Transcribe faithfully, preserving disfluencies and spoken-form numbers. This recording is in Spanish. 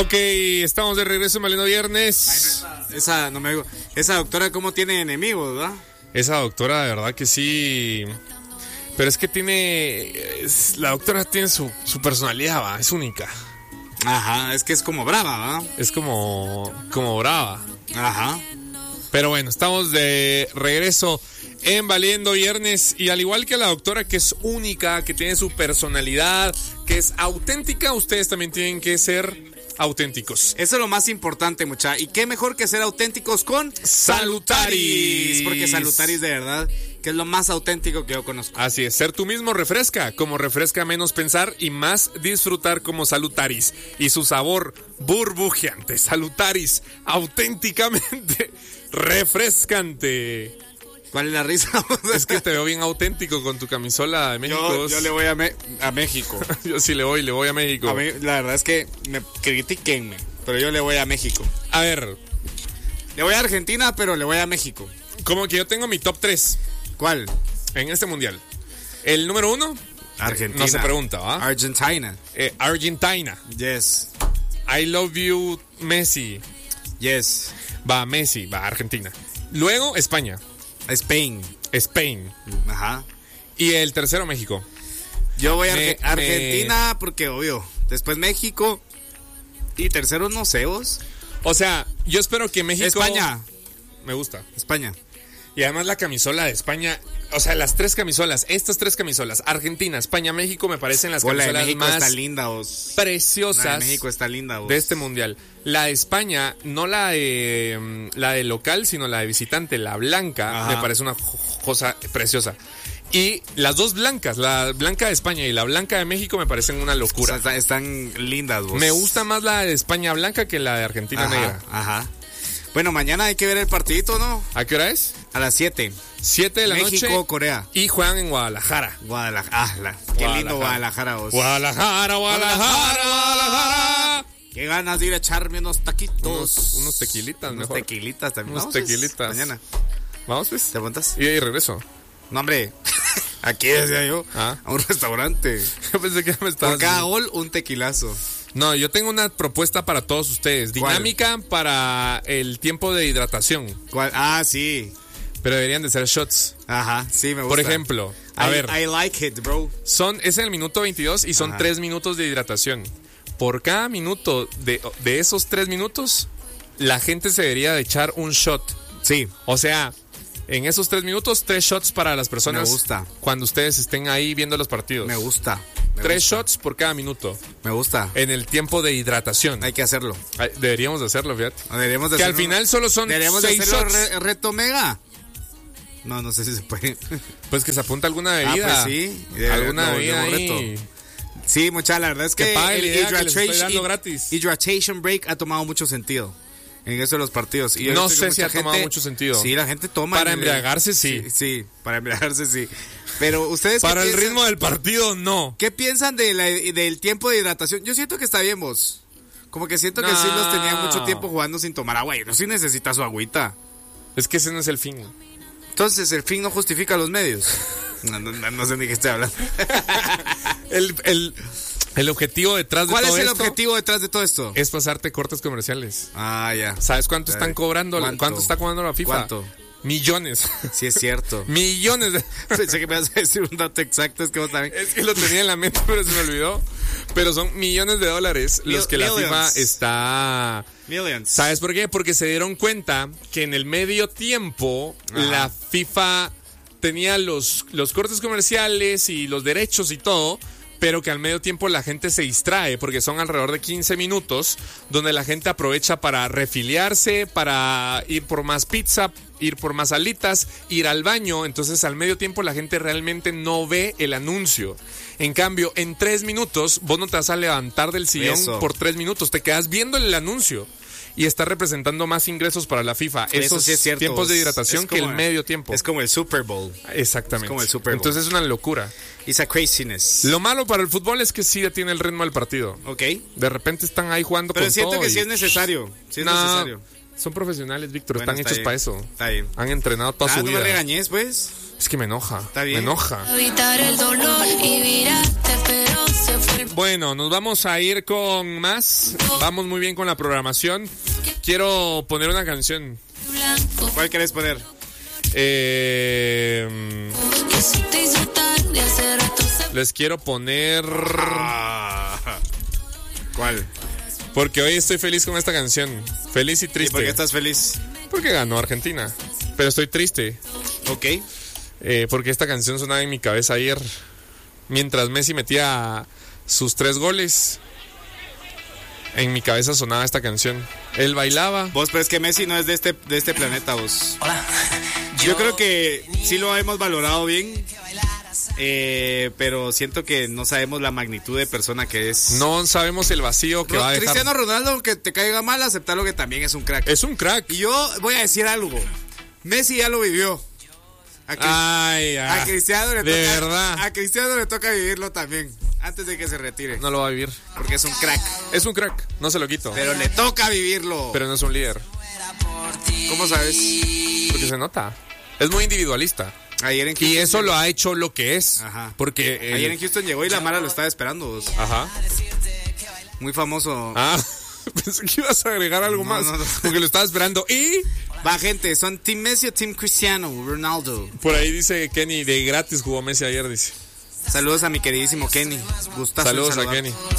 Ok, estamos de regreso en Maleno Viernes. Ay, no, esa, esa, no me, esa doctora, ¿cómo tiene enemigos, verdad? Esa doctora, de verdad que sí. Pero es que tiene. Es, la doctora tiene su, su personalidad, ¿va? Es única. Ajá, es que es como brava, ¿va? Es como. Como brava. Ajá. Pero bueno, estamos de regreso en Valiendo Viernes. Y al igual que la doctora, que es única, que tiene su personalidad, que es auténtica, ustedes también tienen que ser auténticos. Eso es lo más importante, mucha. Y qué mejor que ser auténticos con Salutaris. Porque Salutaris, de verdad, que es lo más auténtico que yo conozco. Así es, ser tú mismo refresca, como refresca menos pensar y más disfrutar como Salutaris. Y su sabor burbujeante, Salutaris, auténticamente refrescante. ¿Cuál es la risa? Es que te veo bien auténtico con tu camisola de México. Yo, yo le voy a, me- a México. Yo sí le voy, le voy a México. A mí, la verdad es que me critiquenme, pero yo le voy a México. A ver, Le voy a Argentina, pero le voy a México. como que yo tengo mi top tres ¿Cuál? en este mundial. El número uno, Argentina. no se pregunta, ¿va? Argentina. Eh, Argentina. Yes. I love you, Messi. Yes. Va, Messi, va, Argentina. Luego, España. Spain. Spain. Ajá. Y el tercero, México. Yo voy a Me- Arge- Argentina porque obvio. Después México. Y tercero, no sé vos. O sea, yo espero que México... España. Me gusta. España. Y además la camisola de España, o sea, las tres camisolas, estas tres camisolas, Argentina, España, México, me parecen las Oh, la de camisolas México más está linda vos. preciosas La de México está linda vos. de este mundial. La de España, no la de mm, la de local, sino la de visitante, la blanca, Ajá. me parece una jo- cosa preciosa. Y las dos blancas, la blanca de España y la blanca de México, me parecen una O sea, locura. está- están lindas vos. Me gusta más la de España blanca que la de Argentina Ajá, negra. ajá. Bueno, mañana hay que ver el partidito, ¿no? ¿A qué hora es? A las siete. siete de la México, noche. Corea. Y juegan en Guadalajara. Guadalajara. Ah, la- qué lindo Guadalajara vos. Guadalajara, Guadalajara, Guadalajara. Qué ganas de ir a echarme unos taquitos. Unos, unos tequilitas, Unos mejor. tequilitas también. Unos Vamos, pues, tequilitas. Mañana. Vamos, pues. ¿Te aguantas? Y ahí regreso. No, hombre. Aquí decía yo. Ah. A un restaurante. Yo pensé que ya me estabas... Por cada gol, un tequilazo. No, yo tengo una propuesta para todos ustedes. ¿Cuál? Dinámica para el tiempo de hidratación. ¿Cuál? Ah, sí. Pero deberían de ser shots. Ajá, sí, me gusta. Por ejemplo, a I, ver, I like it, bro. son, es en el minuto veintidós y son Ajá. tres minutos de hidratación. Por cada minuto de, de esos tres minutos, la gente se debería de echar un shot. Sí. O sea, en esos tres minutos, tres shots para las personas. Me gusta. Cuando ustedes estén ahí viendo los partidos. Me gusta. Me Tres gusta. shots por cada minuto. Me gusta. En el tiempo de hidratación. Hay que hacerlo. Ay, Deberíamos de hacerlo, fíjate. Deberíamos de Que al hacerlo- final solo son Deberíamos de seis hacerlo shots. re- reto mega. No, no sé si se puede. Pues que se apunta alguna Ah, bebida. pues sí. Eh, Alguna lo- bebida lo ahí. reto. Sí, mucha, la verdad es que, Que pague el la idea que les estoy hydration- dando gratis. hydration break ha tomado mucho sentido en eso de los partidos. Y yo No he visto que sé si mucha ha tomado mucho sentido. Sí, la gente toma. Para en el- embriagarse, sí. sí. Sí, para embriagarse, sí. Pero ustedes, ¿qué Para el piensan? ritmo del partido, no. ¿Qué piensan de la- del tiempo de hidratación? Yo siento que está bien vos. Como que siento que No. sí los tenían mucho tiempo jugando sin tomar agua. Y no, sí necesita su agüita. Es que ese no es el fin. Entonces, ¿el fin no justifica los medios? No, no, no, no sé ni qué estoy hablando. El, el, el objetivo detrás de ¿Cuál todo es el esto objetivo detrás de todo esto? es pasarte cortes comerciales. Ah, ya. ¿Sabes cuánto están cobrando? ¿Cuánto? ¿Cuánto está cobrando la FIFA? ¿Cuánto? Millones. Sí, es cierto. Millones de... Pensé que me ibas a decir un dato exacto, es que vos también. Es que lo tenía en la mente, pero se me olvidó. Pero son millones de dólares los Mil- que la millions. FIFA está... Millions. ¿Sabes por qué? Porque se dieron cuenta que en el medio tiempo Ajá. la FIFA tenía los, los cortes comerciales y los derechos y todo, pero que al medio tiempo la gente se distrae porque son alrededor de quince minutos donde la gente aprovecha para refiliarse, para ir por más pizza, ir por más alitas, ir al baño. Entonces al medio tiempo la gente realmente no ve el anuncio. En cambio, en tres minutos vos no te vas a levantar del sillón Eso. por tres minutos, te quedas viendo el anuncio. Y está representando más ingresos para la FIFA. Eso Esos sí es cierto. tiempos de hidratación Es que el como- medio tiempo. Es como el Super Bowl. Exactamente. es como el Super Bowl. Entonces es una locura. It's a craziness. Lo malo para el fútbol es que sí detiene el ritmo del partido. Ok. De repente están ahí jugando Pero con siento todo que y- sí es necesario. Sí es No, necesario. son profesionales, Víctor. Bueno, están está hechos bien. para eso. Está bien. Han entrenado toda Ah, su no vida. me regañes, pues. Es que me enoja. Está bien. Me enoja. Evitar el dolor y miraste, pero se fue Bueno, nos vamos a ir con más. Vamos muy bien con la programación. Quiero poner una canción. ¿Cuál querés poner? Eh, les quiero poner... Ah, ¿cuál? Porque hoy estoy feliz con esta canción. Feliz y ¿Y triste. por qué estás feliz? Porque ganó Argentina. Pero estoy triste. Ok. Eh, porque esta canción sonaba en mi cabeza ayer. Mientras Messi metía sus tres goles, en mi cabeza sonaba esta canción. Él bailaba. Vos, pero es que Messi no es de este, de este planeta, vos. Hola. Yo creo que sí lo hemos valorado bien, eh, pero siento que no sabemos la magnitud de persona que es. No sabemos el vacío que No, va a dejar. Cristiano Ronaldo, que te caiga mal, aceptarlo que también es un crack. Es un crack. Y yo voy a decir algo. Messi ya lo vivió. A, Cri- Ay, a ah, Cristiano le de toca, verdad. A Cristiano le toca vivirlo también, antes de que se retire. No lo va a vivir. Porque es un crack. Es un crack, no se lo quito. Pero le toca vivirlo. Pero no es un líder. ¿Cómo sabes? Porque se nota. Es muy individualista. Ayer en Y Houston eso llegó- lo ha hecho lo que es. Ajá. Porque. el- Ayer en Houston llegó y la Mara lo estaba esperando. Vos. Ajá. Muy famoso. Ah, pensé que ibas a agregar algo No, más. no, no. Porque lo estaba esperando. Y Va, gente, ¿son Team Messi o Team Cristiano Ronaldo? por ahí dice Kenny, de gratis jugó Messi ayer, dice. Saludos a mi queridísimo Kenny. Gustazo en Saludos a saludar. Kenny.